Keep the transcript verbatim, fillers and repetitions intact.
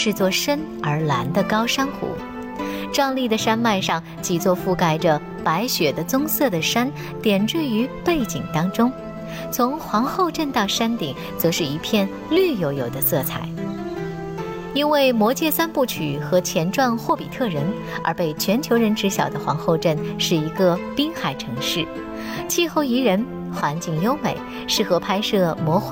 是座深而蓝的高山湖。壮丽的山脉上，几座覆盖着白雪的棕色的山点缀于背景当中，从皇后镇到山顶，则是一片绿油油的色彩。因为《魔戒三部曲》和前传《霍比特人》而被全球人知晓的皇后镇是一个滨海城市，气候宜人，环境优美，适合拍摄魔幻